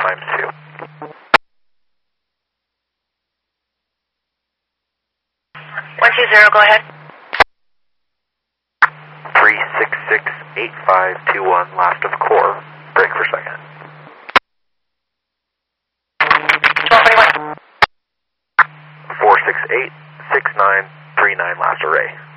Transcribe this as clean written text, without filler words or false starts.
times 2. 120, go ahead. 3668521, last of core. Break for second. 1241. 4686939, last array.